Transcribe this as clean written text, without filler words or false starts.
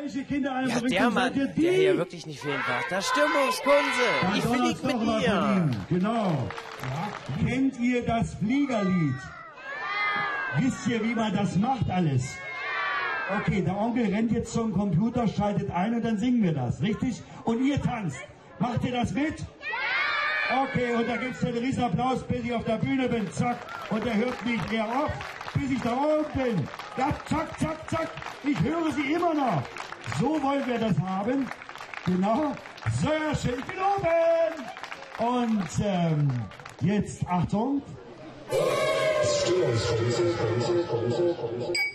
Welche Kindereinrichtung der Mann, seid ihr? der hier wirklich nicht fehlen darf. Das Stimmungskunse. Ich flieg mit dir. Genau. Ja. Kennt ihr das Fliegerlied? Wisst ihr, wie man das macht alles? Okay, der Onkel rennt jetzt zum Computer, schaltet ein und dann singen wir das, richtig? Und ihr tanzt. Macht ihr das mit? Okay, und da gibt's den riesen Applaus, bis ich auf der Bühne bin, zack. Und der hört nicht mehr auf, bis ich da oben bin. Ja, zack, zack, zack. Ich höre sie immer noch. So wollen wir das haben. Genau. Sehr schön, ich bin oben. Und jetzt, Achtung. Stimmungskulisse.